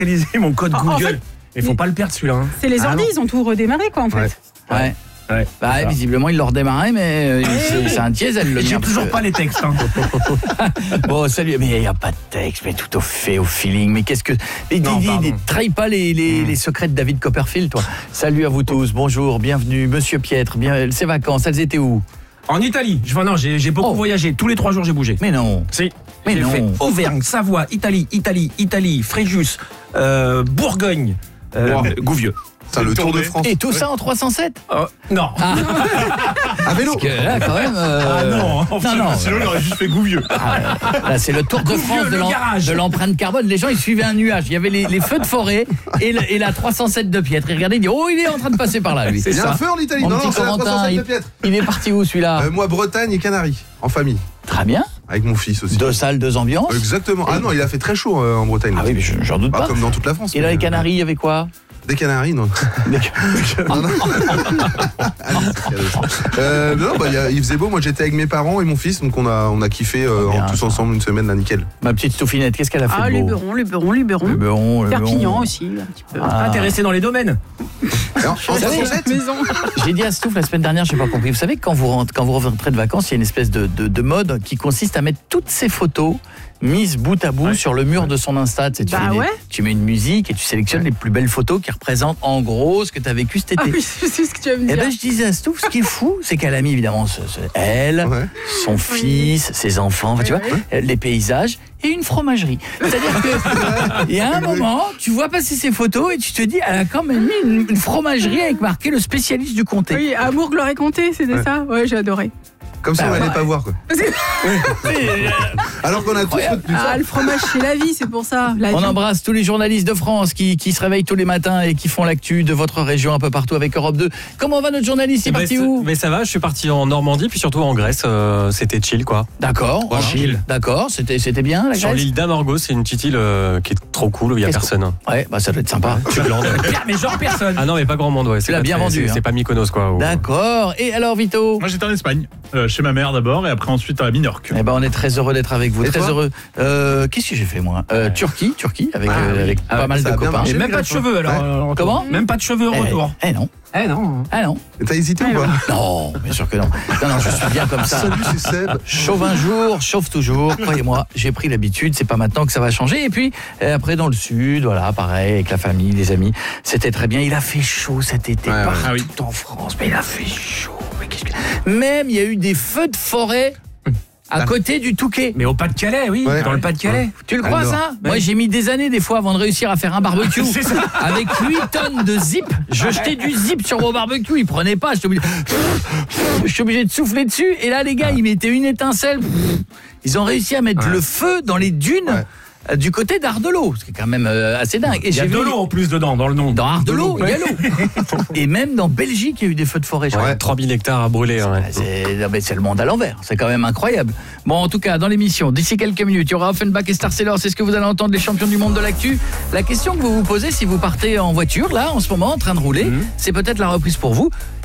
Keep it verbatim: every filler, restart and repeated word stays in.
Utilisez mon code En- Google. en fait, Il faut pas le perdre celui-là. Hein. C'est les Ah, ordi, non. ils ont tout redémarré, quoi, en fait. Ouais. Ouais. Ouais, Bah, c'est ça. visiblement, il l'a redémarré, mais euh, c'est, c'est un diesel, le J'ai mien. toujours parce pas les textes. Hein. que- Bon, salut. Mais il n'y a pas de texte, mais tout au fait, au feeling. Mais qu'est-ce que. Et dis, Non, dis, pardon. dis, trahis pas les, les, les secrets de David Copperfield, toi. Salut à vous tous, bonjour, bienvenue. Monsieur Pietre, bien, ces vacances, elles étaient où? En Italie. Je, enfin, non, j'ai, j'ai beaucoup Oh. voyagé. Tous les trois jours, j'ai bougé. Mais non. Si. Mais j'ai non. fait Auvergne, Savoie, Italie, Italie, Italie, Fréjus, euh, Bourgogne, euh, Wow. Gouvieux. C'est le Tour de France. Et tout ça en trois cent sept? Euh, non. Ah, À vélo. parce que là, quand même. euh, Ah non, non, non. Sinon, il aurait juste fait Gouvieux. Ah, là, c'est le Tour de Gouvieux, France de, le l'em- garage. de l'empreinte carbone. Les gens, ils suivaient un nuage. Il y avait les, les feux de forêt et, le- et la trois cent sept de Pietre. Ils regardaient, ils disaient, oh, il est en train de passer par là, lui. Il y a un feu en Italie. Mon Non, petit non, c'est la Corentin, trois cent sept de il, Pietre. il est parti où, celui-là? Euh, moi, Bretagne et Canaries, en famille, Très bien. avec mon fils aussi. Deux salles, deux ambiances. Exactement. Ah non, il a fait très chaud euh, en Bretagne. Ah oui, mais je- j'en doute Bah, pas. comme dans toute la France. Et là, mais, les Canaries, il y avait quoi? Des Canaries, non. Non, non. euh, non, bah, il y a- il faisait beau. Moi, j'étais avec mes parents et mon fils, donc on a, on a kiffé euh, Bien, tous ça. ensemble une semaine, là, nickel. Ma petite Stoufinette, qu'est-ce qu'elle a fait Ah, de beau? Luberon, Luberon, Luberon. Luberon, Luberon. Perpignan aussi, un petit peu. Ah. Intéressé dans les domaines. Et en, en savez, trois cent sept Maison. J'ai dit à Stouff la semaine dernière, j'ai pas compris. Vous savez que quand vous rentrez, quand vous rentrez de vacances, il y a une espèce de, de, de mode qui consiste à mettre toutes ces photos mises bout à bout Ouais. sur le mur de son Insta. Tu sais, tu Bah fais des- ouais. tu mets une musique et tu sélectionnes les plus belles photos qui représentent en gros ce que tu as vécu cet été. Ah oui, je sais ce que tu vas me Et dire. ben je disais à Stouff, ce qui est fou, c'est qu'elle a mis évidemment ce- ce- elle, Ouais. son fils, ses enfants, enfin, tu vois, Oui, les paysages et une fromagerie. C'est-à-dire que il y a un moment, tu vois passer ces photos et tu te dis, elle a quand même mis une, une fromagerie avec marqué le spécialiste du comté. Oui, Amour, gloire et comté, c'était Ouais. ça. Ouais, j'ai adoré. Comme ça, Bah, on allait ouais. pas voir, quoi. Alors qu'on a tous retenu ça. Ah, le fromage, c'est la vie, c'est pour ça. La On vie. embrasse tous les journalistes de France qui, qui se réveillent tous les matins et qui font l'actu de votre région un peu partout avec Europe deux. Comment va notre journaliste? Il est Mais parti ça- où? Mais ça va, je suis parti en Normandie, puis surtout en Grèce. euh, c'était chill, quoi. D'accord, Voilà. chill. D'accord, c'était c'était bien la Sur Grèce? l'île d'Amorgos, c'est une petite île euh, qui est trop cool où il y a Qu'est-ce personne. Ouais, bah ça doit être sympa. Tu glandes. Mais genre personne. Ah non, mais pas grand monde, ouais. C'est l'as pas bien très- vendu, C'est hein. c'est pas Mykonos, quoi. où- D'accord. Et alors Vito? Moi j'étais en Espagne, euh, chez ma mère d'abord et après ensuite à Minorque. Eh ben on est très heureux d'être avec vous, Et très toi heureux. Euh, Qu'est-ce que j'ai fait moi? euh, Turquie, Turquie avec Ah, euh, oui. avec Ah, pas mal ça de a bien copains. marché. Et même pas de cheveux alors. Ouais. euh, en retour. Comment? Même pas de cheveux au Eh, retour. eh non, Eh non. ah non, T'as hésité ou pas? non, bien sûr que non. Non non, je suis bien comme ça. Salut, c'est Seb. Chauve un jour, chauve toujours. Croyez-moi, j'ai pris l'habitude. C'est pas maintenant que ça va changer. Et puis euh, après dans le sud, voilà, pareil avec la famille, les amis, c'était très bien. Il a fait chaud cet été Ouais, ouais. partout Ah oui. en France, mais il a fait chaud. Mais qu'est-ce que- Même il y a eu des feux de forêt à côté du Touquet. Mais au Pas-de-Calais, oui. Ouais. Dans le Pas-de-Calais. Tu le crois Alors, ça? Moi j'ai mis des années des fois avant de réussir à faire un barbecue. C'est ça. Avec huit tonnes de zip. Je jetais du zip sur mon barbecue, il prenait pas, j'étais obligé... Je suis obligé de souffler dessus et là les gars, ils mettaient une étincelle. Ils ont réussi à mettre Ouais. le feu dans les dunes Ouais. euh, du côté d'Ardelot, ce qui est quand même euh, assez dingue. Et Il y a j'ai de vu l'eau en plus dedans, dans le nom. dans Ardelot, il y a Ouais. l'eau. Et même dans Belgique, il y a eu des feux de forêt, je crois. Ouais. trois mille hectares à brûler. ouais. C'est non, mais c'est le monde à l'envers, c'est quand même incroyable. Bon, en tout cas, dans l'émission, d'ici quelques minutes, il y aura Offenbach et Star Sailor, c'est ce que vous allez entendre, les champions du monde de l'actu. La question que vous vous posez si vous partez en voiture, là, en ce moment, en train de rouler, Mhm. c'est peut-être la reprise pour vous.